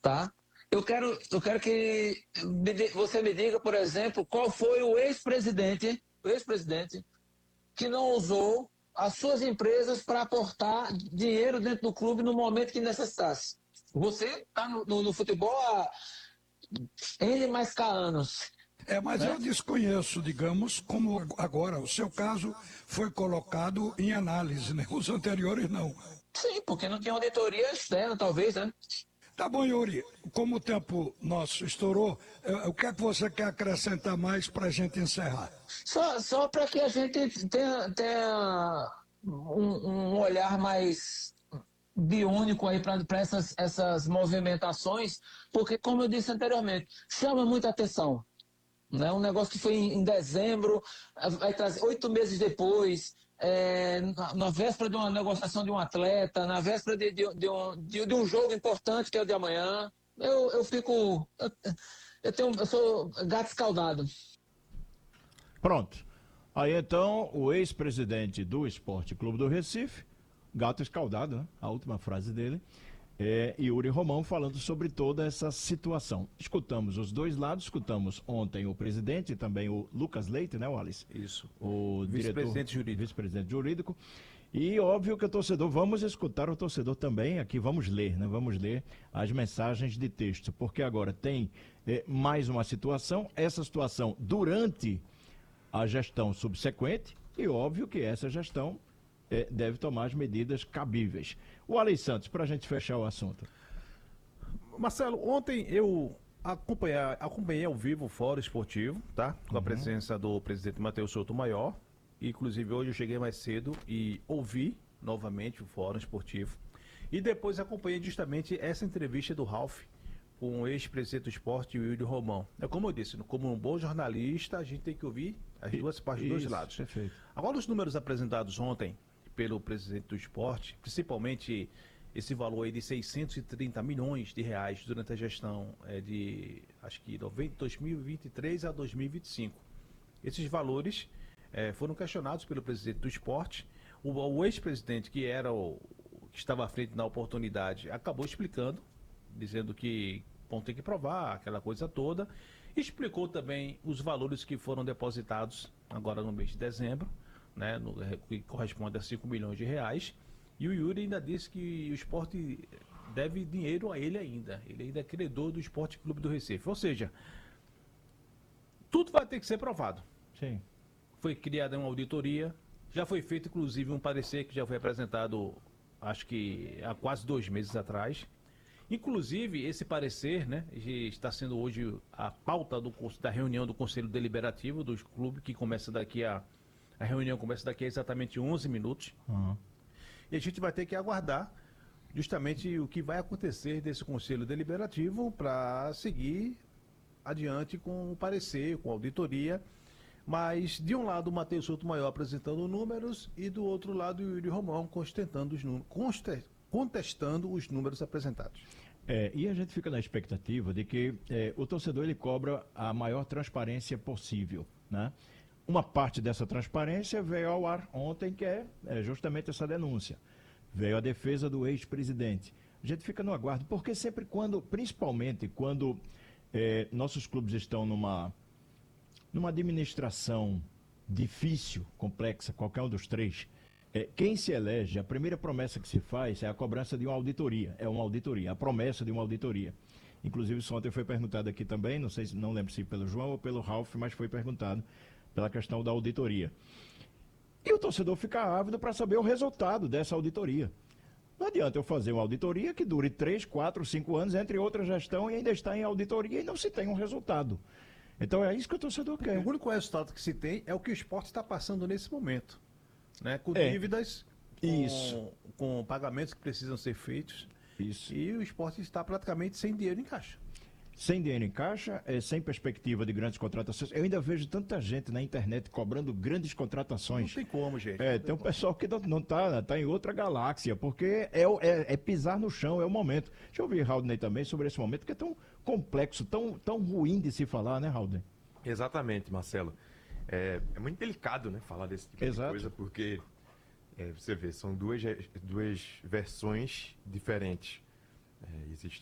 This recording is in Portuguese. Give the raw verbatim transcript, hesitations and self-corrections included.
tá? Eu quero, eu quero que me di- você me diga, por exemplo, qual foi o ex-presidente, o ex-presidente que não usou as suas empresas para aportar dinheiro dentro do clube no momento que necessitasse. Você está no, no, no futebol há N mais K anos, É, mas né? eu desconheço, digamos, como agora o seu caso foi colocado em análise, né? Os anteriores não. Sim, porque não tinha auditoria externa, talvez, né? Tá bom, Yuri, como o tempo nosso estourou, eh, o que é que você quer acrescentar mais para a gente encerrar? Só, só para que a gente tenha, tenha um, um olhar mais biônico aí para essas, essas movimentações, porque, como eu disse anteriormente, chama muita atenção. Né? Um negócio que foi em, em dezembro, vai trazer oito meses depois, é, na, na véspera de uma negociação de um atleta, na véspera de, de, de, um, de, de um jogo importante que é o de amanhã. Eu, eu fico. Eu, eu, tenho, eu sou gato escaldado. Pronto. Aí então, o ex-presidente do Esporte Clube do Recife, gato escaldado, né? A última frase dele, é Yuri Romão falando sobre toda essa situação. Escutamos os dois lados, escutamos ontem o presidente e também o Lucas Leite, né, Wallace? Isso. O Vice-presidente diretor, jurídico. vice-presidente jurídico. E óbvio que o torcedor, vamos escutar o torcedor também aqui, vamos ler, né? Vamos ler as mensagens de texto, porque agora tem eh, mais uma situação, essa situação durante a gestão subsequente e óbvio que essa gestão eh, deve tomar as medidas cabíveis. O Alex Santos, para a gente fechar o assunto. Marcelo, ontem eu acompanhei, acompanhei ao vivo o Fórum Esportivo, tá? Com a Uhum. presença do presidente Matheus Souto Maior. Inclusive hoje eu cheguei mais cedo e ouvi novamente o Fórum Esportivo. E depois acompanhei justamente essa entrevista do Ralf com o ex-presidente do esporte, o Yuri Romão. É como eu disse, como um bom jornalista, a gente tem que ouvir as duas partes, dos dois lados. Perfeito. Agora, os números apresentados ontem pelo presidente do esporte, principalmente esse valor aí de seiscentos e trinta milhões de reais durante a gestão é, de, acho que dois mil e vinte e três a dois mil e vinte e cinco. Esses valores é, foram questionados pelo presidente do esporte. O, o ex-presidente, que era o que estava à frente na oportunidade, acabou explicando, dizendo que vão ter que provar aquela coisa toda. Explicou também os valores que foram depositados agora no mês de dezembro, né, no, que corresponde a cinco milhões de reais. E o Yuri ainda disse que o esporte deve dinheiro a ele ainda. Ele ainda é credor do Esporte Clube do Recife. Ou seja, tudo vai ter que ser provado. Sim. Foi criada uma auditoria, já foi feito inclusive um parecer que já foi apresentado, acho que há quase dois meses atrás. Inclusive, esse parecer, né, está sendo hoje a pauta do, da reunião do Conselho Deliberativo dos clubes, que começa daqui a... A reunião começa daqui a exatamente onze minutos. Uhum. E a gente vai ter que aguardar justamente o que vai acontecer desse Conselho Deliberativo para seguir adiante com o parecer, com a auditoria. Mas, de um lado, o Matheus Souto Maior apresentando números e, do outro lado, o Yuri Romão contestando os números. contestando os números apresentados. É, e a gente fica na expectativa de que é, o torcedor ele cobra a maior transparência possível, né? Uma parte dessa transparência veio ao ar ontem, que é, é justamente essa denúncia. Veio a defesa do ex-presidente. A gente fica no aguardo, porque sempre quando, principalmente quando é, nossos clubes estão numa, numa administração difícil, complexa, qualquer um dos três, É, quem se elege, a primeira promessa que se faz é a cobrança de uma auditoria. É uma auditoria, a promessa de uma auditoria. Inclusive, isso ontem foi perguntado aqui também, não sei, não lembro se pelo João ou pelo Ralf, mas foi perguntado pela questão da auditoria. E o torcedor fica ávido para saber o resultado dessa auditoria. Não adianta eu fazer uma auditoria que dure três, quatro, cinco anos, entre outra gestão, e ainda está em auditoria e não se tem um resultado. Então é isso que o torcedor quer. O único resultado que se tem é o que o esporte está passando nesse momento. Né, com É, dívidas, com, isso. com pagamentos que precisam ser feitos. Isso. E o esporte está praticamente sem dinheiro em caixa. Sem dinheiro em caixa, é, sem perspectiva de grandes contratações. Eu ainda vejo tanta gente na internet cobrando grandes contratações. Não tem como, gente. É, tem um pessoal que não está tá em outra galáxia, porque é, é, é pisar no chão, é o momento. Deixa eu ouvir Raudney também sobre esse momento, que é tão complexo, tão, tão ruim de se falar, né, Raudney? Exatamente, Marcelo. É, é muito delicado, né, falar desse tipo Exato. de coisa, porque é, você vê, são duas, duas versões diferentes. É, existe